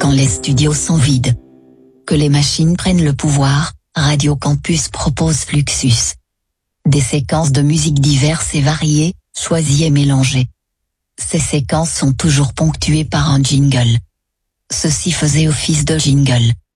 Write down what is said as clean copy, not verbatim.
quand les studios sont vides. Que les machines prennent le pouvoir, Radio Campus propose Fluxus. Des séquences de musique diverses et variées, choisies et mélangées. Ces séquences sont toujours ponctuées par un jingle. Ceci faisait office de jingle.